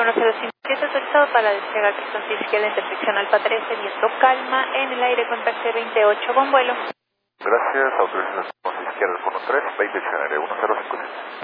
1057 autorizado para despegar horizonte izquierda intersección Alfa 13, viento calma en el aire con taxi 28 con vuelo. Gracias, autorización izquierda 13, 20 1057.